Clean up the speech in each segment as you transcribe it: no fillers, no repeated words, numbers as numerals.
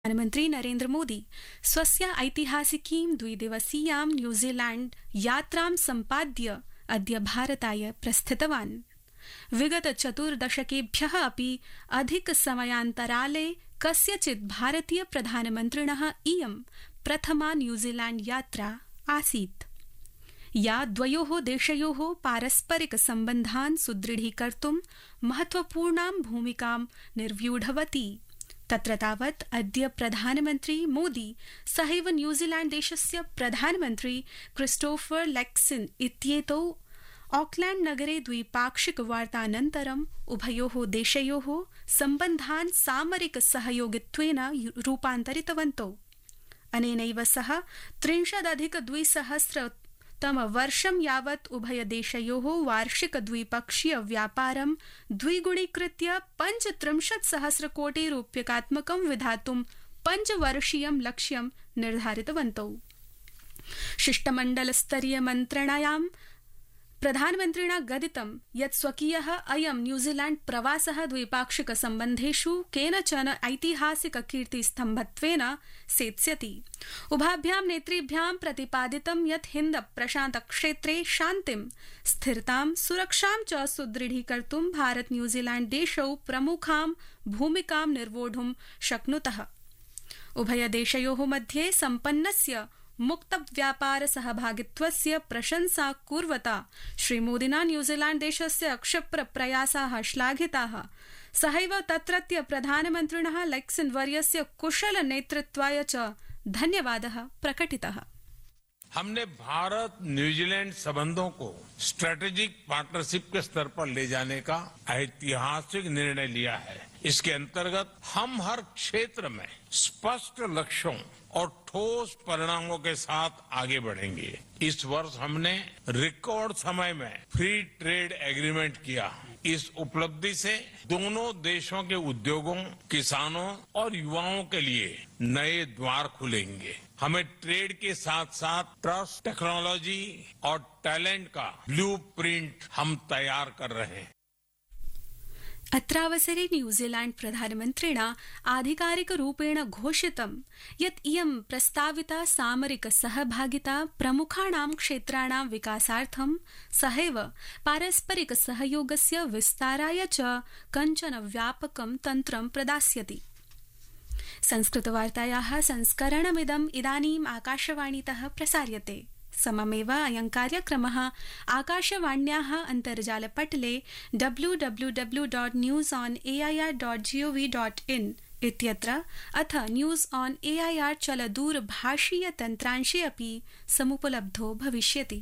प्रधानमन्त्री नरेन्द्र मोदी स्वस्य ऐतिहासिकीं द्विदिवसीयां न्यूजीलैण्ड यात्रां सम्पाद्य अद्य भारताय प्रस्थितवान्। विगत चतुर्दशकेभ्यः अपि अधिक समयान्तराले कस्यचित् भारतीय प्रधानमन्त्रिणः इयं प्रथमा न्यूजीलैण्ड यात्रा आसीत्, या द्वयोः देशयोः पारस्परिक सम्बन्धान् सुदृढीकर्तुं महत्वपूर्णां भूमिकां निर्व्यूढवती। तत्र तावत् अद्य प्रधानमन्त्री मोदी सहैव न्यूजीलैण्ड देशस्य प्रधानमन्त्री क्रिस्टोफर लक्सन इत्येतौ ऑकलैण्ड नगरे द्विपाक्षिक वार्तानन्तरम् उभयोः देशयोः सम्बन्धान् सामरिक सहयोगित्वेन रूपान्तरितवन्तौ। अनेनैव सह 30-200 वर्षं यावत् उभयदेशयोः वार्षिक द्विपक्षीय व्यापारं द्विगुणीकृत्य 35,000 कोटि रूप्यकात्मकं विधातुं 5-वर्षीयं लक्ष्यं निर्धारितवन्तौ। शिष्टमण्डलस्तरीय मन्त्रणायां प्रधानमन्त्रिणा गदितं यत् स्वकीयः अयं न्यूजीलैण्ड प्रवासः द्विपाक्षिक सम्बन्धेषु केनचन ऐतिहासिक कीर्तिस्तम्भत्वेन सेत्स्यति। उभाभ्यां नेतृभ्यां प्रतिपादितं यत् हिन्द प्रशान्त क्षेत्रे शान्तिं, स्थिरतां, सुरक्षां च सुदृढीकर्तुं भारत न्यूजीलैण्ड देशौ प्रमुखां भूमिकां निर्वोढुं शक्नुतः। उभयदेशयोः मध्ये सम्पन्नस्य मुक्त व्यापार सहभागित्वस्य प्रशंसा कुर्वता श्रीमोदिना न्यूजीलैण्ड देशस्य क्षिप्र प्रयासाः श्लाघिताः। सहैव तत्रत्य प्रधानमन्त्रिणः लक्सन वर्यस्य कुशल नेतृत्वाय च धन्यवादः प्रकटितः। हमने भारत न्यूजीलैंड संबंधों को स्ट्रेटेजिक पार्टनरशिप के स्तर पर ले जाने का ऐतिहासिक निर्णय लिया है। इसके अंतर्गत हम हर क्षेत्र में स्पष्ट लक्ष्यों और ठोस परिणामों के साथ आगे बढ़ेंगे। इस वर्ष हमने रिकॉर्ड समय में फ्री ट्रेड एग्रीमेंट किया। इस उपलब्धि से दोनों देशों के उद्योगों, किसानों और युवाओं के लिए नए द्वार खुलेंगे। हमें ट्रेड के साथ साथ ट्रस्ट, टेक्नोलॉजी और टैलेंट का ब्लूप्रिंट हम तैयार कर रहे हैं। अत्रावसरे न्यूजीलैण्ड प्रधानमन्त्रिणा आधिकारिकरूपेण घोषितं यत् इयं प्रस्ताविता सामरिक सहभागिता प्रमुखाणां क्षेत्राणां विकासार्थं सहैव पारस्परिक सहयोगस्य विस्ताराय च कञ्चन व्यापकं तन्त्रं प्रदास्यति। संस्कृतवार्तायाः संस्करणमिदम् इदानीम् आकाशवाणीतः प्रसार्यते। सममेव अयं कार्यक्रमः आकाशवाण्याः अन्तर्जालपटले www.newsonair.gov.in इत्यत्र अथ न्यूज़ ऑन एआईआर चलदूरभाषीय तन्त्रांशे अपि समुपलब्धो भविष्यति।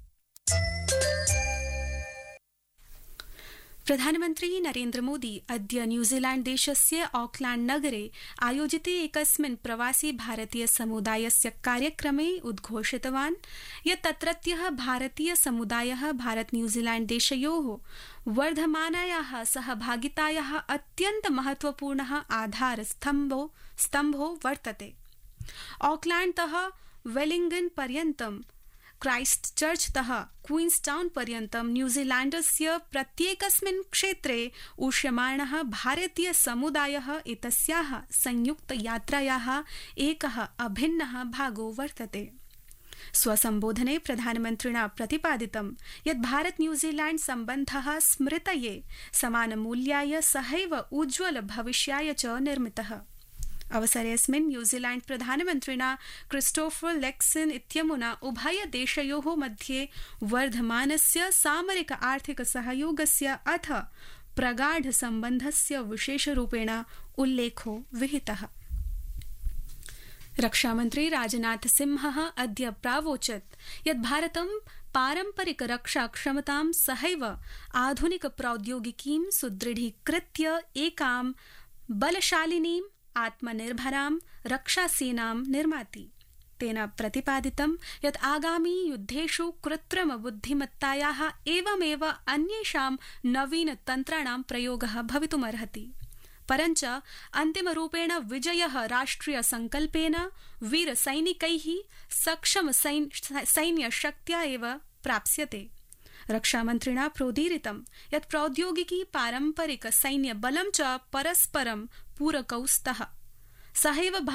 प्रधानमन्त्री नरेन्द्र मोदी अद्य न्यूजीलैण्ड देशस्य ऑकलैण्ड नगरे आयोजिते एकस्मिन् प्रवासी भारतीय समुदायस्य कार्यक्रमे उद्घोषितवान् यत् तत्रत्यः भारतीय समुदायः भारत न्यूजीलैण्ड देशयोः वर्धमानायाः सहभागितायाः अत्यन्त महत्वपूर्णः आधारस्तम्भो वर्तते। ऑकलैण्डतः वेलिंगटन पर्यन्तं, क्राइस्ट चर्चतः क्वीन्सटाउन पर्यन्तं न्यूजीलैण्डस्य प्रत्येकस्मिन् क्षेत्रे उष्यमाणः भारतीय समुदायः एतस्याः संयुक्त यात्रायाः एकः अभिन्नः भागो वर्तते। स्वसम्बोधने प्रधानमन्त्रिणा प्रतिपादितं यत् भारत न्यूजीलैण्ड सम्बन्धः स्मृतये, समानमूल्याय, सहैव उज्ज्वल भविष्याय च निर्मितः। अवसरेऽस्मिन् न्यूजीलैण्ड प्रधानमन्त्रिणा क्रिस्टोफर लक्सन इत्यमुना उभय देशयोः मध्ये वर्धमानस्य सामरिक आर्थिक सहयोगस्य अथ प्रगाढ सम्बन्धस्य विशेषरूपेण उल्लेखो विहितः। रक्षामन्त्री राजनाथ सिंहः अद्य प्रावोचत् यत् भारतं पारम्परिक रक्षा क्षमतां सहैव आधुनिक प्रौद्योगिकीं सुदृढीकृत्य एकां बलशालिनीं आत्मनिर्भरां रक्षासेनां निर्माति। तेन प्रतिपादितं यत् आगामी युद्धेषु कृत्रिम बुद्धिमत्तायाः एवमेव अन्येषां नवीन तन्त्राणां प्रयोगः भवितुमर्हति। परञ्च अन्तिमरूपेण विजयः राष्ट्रिय संकल्पेन वीरसैनिकैः सक्षम सैन्यशक्त्या एव प्राप्स्यते। रक्षामन्त्रिणा प्रोदीरितं यत् प्रौद्योगिकी पारम्परिक सैन्यबलं च परस्परं पूरकौ स्तः। सहैव